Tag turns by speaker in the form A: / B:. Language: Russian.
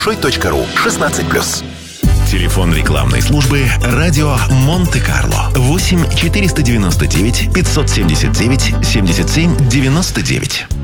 A: Шой.ру 16+.
B: Телефон рекламной службы «Радио Монте-Карло» 8 499 579 77 99.